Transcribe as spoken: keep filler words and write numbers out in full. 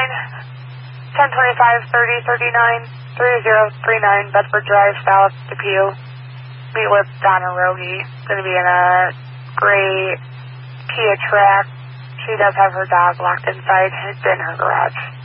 nine, ten twenty-five, thirty thirty-nine, three zero three nine, Bedford Drive, South, Depew. Meet with Donna Rogie. Going to be in a gray Kia Track. She does have her dog locked inside. It's in her garage.